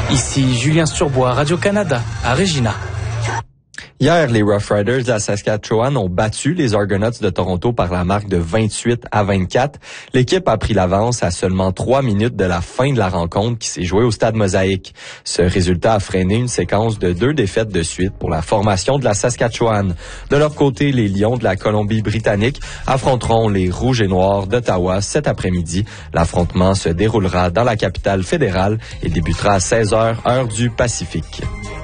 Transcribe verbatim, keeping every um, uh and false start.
Ici Julien Sturbois, Radio-Canada, à Regina. Hier, les Rough Riders de la Saskatchewan ont battu les Argonauts de Toronto par la marque de vingt-huit à vingt-quatre. L'équipe a pris l'avance à seulement trois minutes de la fin de la rencontre qui s'est jouée au Stade Mosaïque. Ce résultat a freiné une séquence de deux défaites de suite pour la formation de la Saskatchewan. De leur côté, les Lions de la Colombie-Britannique affronteront les Rouges et Noirs d'Ottawa cet après-midi. L'affrontement se déroulera dans la capitale fédérale et débutera à seize heures, heure du Pacifique.